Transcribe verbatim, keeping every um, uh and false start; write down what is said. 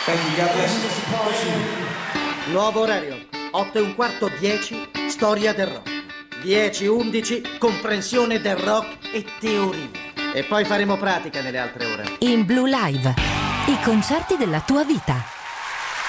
Thank you, God bless. Nuovo orario, otto e un quarto, dieci, storia del rock. dieci undici, comprensione del rock e teoria. E poi faremo pratica nelle altre ore. In Blue Live, i concerti della tua vita.